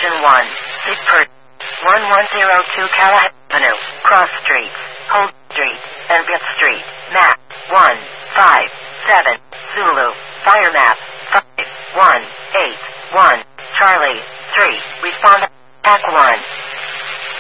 Station 1, Sigpur. 1102 Callahan Avenue, Cross Street, Holt Street, and Bitt Street. Map 157, Zulu. Fire map.